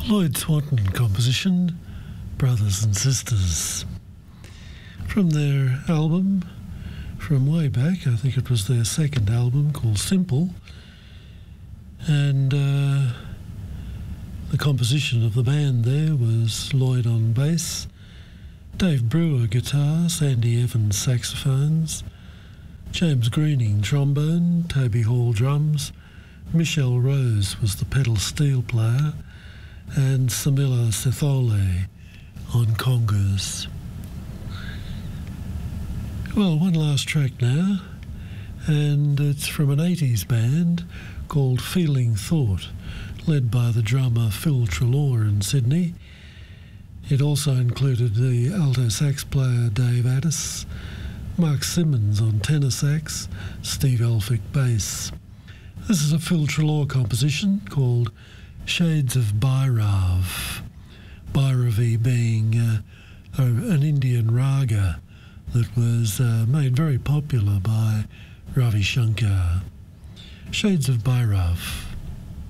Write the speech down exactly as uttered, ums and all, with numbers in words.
Lloyd Swanton composition, Brothers and Sisters. From their album, from way back, I think it was their second album called Simple, and uh, the composition of the band there was Lloyd on bass, Dave Brewer guitar, Sandy Evans saxophones, James Greening trombone, Toby Hall drums, Michelle Rose was the pedal steel player, and Samila Sethole on congas. Well, one last track now, and it's from an eighties band called Feeling Thought, led by the drummer Phil Treloar in Sydney. It also included the alto sax player Dave Addis, Mark Simmons on tenor sax, Steve Elphick bass. This is a Phil Treloar composition called Shades of Bhairav, Bhairavi being uh, a, an Indian raga that was uh, made very popular by Ravi Shankar. Shades of Bhairav.